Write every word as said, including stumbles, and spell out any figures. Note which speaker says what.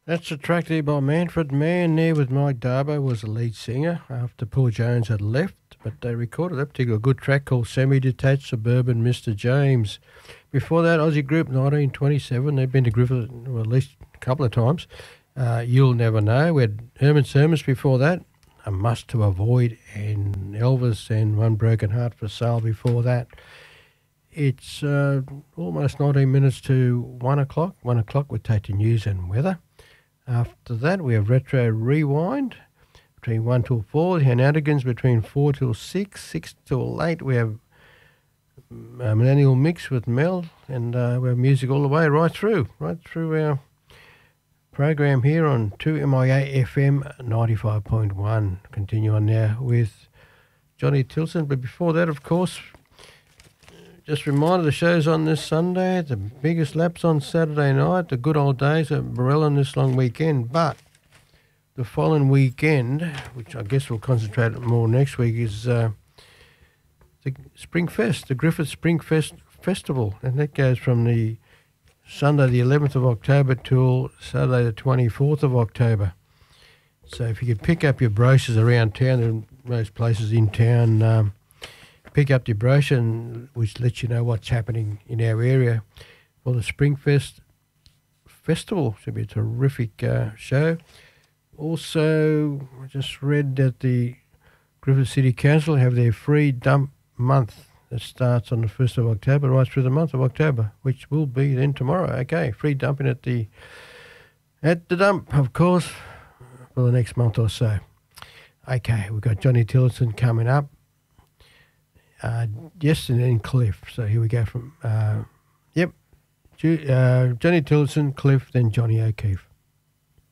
Speaker 1: That's a track there by Manfred Mann there with Mike Darbo was the lead singer after Paul Jones had left, but they recorded that particular good track called Semi-Detached Suburban Mister James. Before that, Aussie group nineteen twenty-seven, they've been to Griffith well, at least a couple of times. Uh, You'll Never Know. We had Herman Sermons before that, A Must to Avoid, and Elvis and One Broken Heart for Sale before that. It's uh, almost nineteen minutes to one o'clock. one o'clock we'll take the news and weather. After that, we have Retro Rewind between one till four. The Hanoutigans between four till six. six till eight, we have uh, Millennial Mix with Mel. And uh, we have music all the way right through, right through our program here on two M I A F M ninety-five point one. Continue on now with Johnny Tilson. But before that, of course, just a reminder, the show's on this Sunday, the biggest laps on Saturday night, the good old days at Barella this long weekend. But the following weekend, which I guess we'll concentrate on more next week, is uh, the Spring Fest, the Griffith Spring Fest Festival. And that goes from the Sunday the eleventh of October till Saturday the twenty-fourth of October. So if you could pick up your brochures around town, there are most places in town, um, pick up your brochure, and, which lets you know what's happening in our area for the Springfest Festival. Should be a terrific uh, show. Also, I just read that the Griffith City Council have their free dump month that starts on the first of October right through the month of October, which will be then tomorrow. Okay, free dumping at the at the dump, of course, for the next month or so. Okay, we've got Johnny Tillotson coming up. Uh, yes, and then Cliff. So here we go from, uh, yep, Ju- uh, Johnny Tillotson, Cliff, then Johnny O'Keefe.